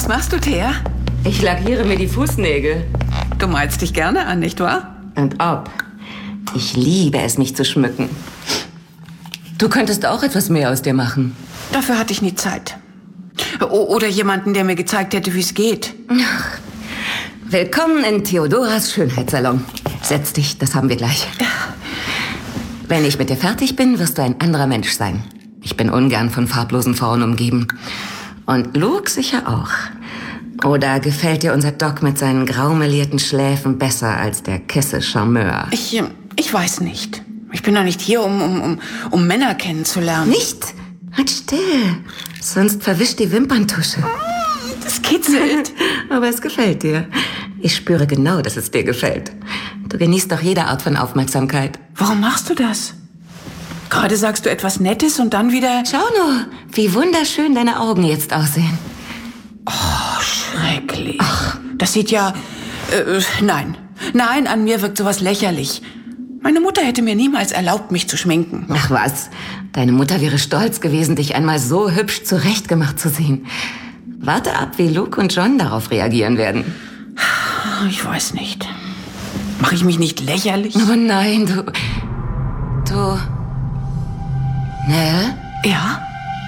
machst du, Thea? Ich lackiere mir die Fußnägel. Du malst dich gerne an, nicht wahr? Und ob. Ich liebe es, mich zu schmücken. Du könntest auch etwas mehr aus dir machen. Dafür hatte ich nie Zeit. Oder jemanden, der mir gezeigt hätte, wie es geht. Ach. Willkommen in Theodoras Schönheitssalon. Setz dich, das haben wir gleich. Wenn ich mit dir fertig bin, wirst du ein anderer Mensch sein. Ich bin ungern von farblosen Frauen umgeben. Und Luke sicher auch. Oder gefällt dir unser Doc mit seinen graumelierten Schläfen besser als der kesse Charmeur? Ich weiß nicht. Ich bin doch nicht hier, um Männer kennenzulernen. Nicht? Halt still. Sonst verwischt die Wimperntusche. Das kitzelt. Aber es gefällt dir. Ich spüre genau, dass es dir gefällt. Du genießt doch jede Art von Aufmerksamkeit. Warum machst du das? Gerade sagst du etwas Nettes und dann wieder... Schau nur, wie wunderschön deine Augen jetzt aussehen. Oh, schrecklich. Ach. Das sieht ja... Nein. Nein, an mir wirkt sowas lächerlich. Meine Mutter hätte mir niemals erlaubt, mich zu schminken. Ach was, deine Mutter wäre stolz gewesen, dich einmal so hübsch zurechtgemacht zu sehen. Warte ab, wie Luke und John darauf reagieren werden. Ich weiß nicht. Mache ich mich nicht lächerlich? Aber nein, du... Nell? Ja?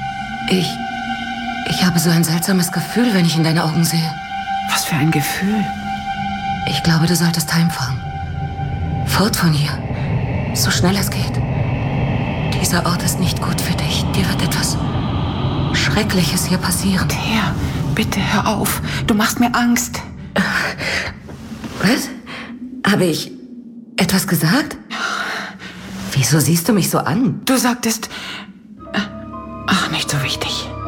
Ich habe so ein seltsames Gefühl, wenn ich in deine Augen sehe. Was für ein Gefühl? Ich glaube, du solltest heimfahren. Fort von hier. So schnell es geht. Dieser Ort ist nicht gut für dich. Dir wird etwas Schreckliches hier passieren. Thea, bitte hör auf. Du machst mir Angst. Was? Habe ich etwas gesagt? Wieso siehst du mich so an? Du sagtest... Ach, nicht so wichtig.